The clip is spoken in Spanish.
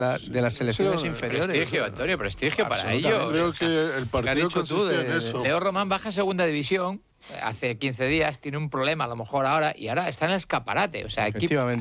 de las selecciones inferiores. Prestigio, Antonio, prestigio para ellos. Creo que el partido consiste en eso. Leo Román baja a segunda división hace 15 días, tiene un problema a lo mejor ahora, y ahora está en el escaparate. O sea,